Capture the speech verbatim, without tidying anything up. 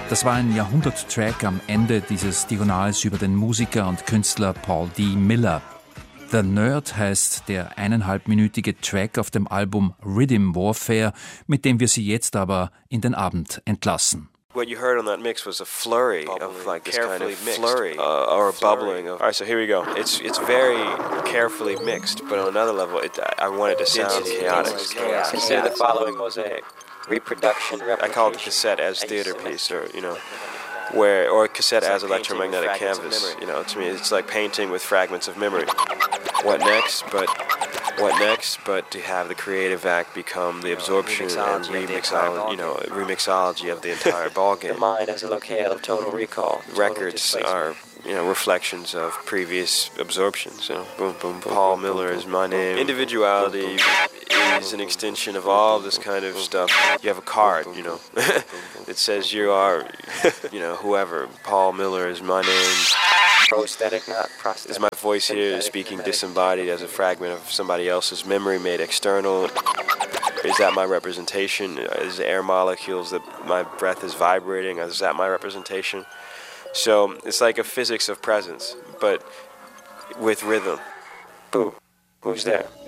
Das war ein Jahrhundert-Track am Ende dieses Diagonals über den Musiker und Künstler Paul D. Miller. The Nerd heißt der eineinhalbminütige Track auf dem Album Rhythm Warfare, mit dem wir Sie jetzt aber in den Abend entlassen. What you heard on that mix was a flurry bubbling, of like this kind of flurry uh, or a bubbling of. All right, so here we go. It's it's very carefully mixed, but on another level, it, I want it to sound chaotic. Chaos. Consider the following mosaic: reproduction, replication. I call it the cassette as theater piece, or you know, where or cassette as electromagnetic canvas. You know, to me, it's like painting with fragments of memory. What next? But what next? But to have the creative act become the absorption and remixology, you know, remixology of the entire ballgame. The mind as a locale of total recall. Records are, you know, reflections of previous absorptions. You know, boom, boom, boom. Paul Miller is my name. Individuality is an extension of all this kind of stuff. You have a card, you know, that says you are, you know, whoever. Paul Miller is my name. Prosthetic, not prosthetic. Is my voice here speaking disembodied as a fragment of somebody else's memory made external? Is that my representation? Is the air molecules that my breath is vibrating? Is that my representation? So it's like a physics of presence, but with rhythm. Boo. Who's there?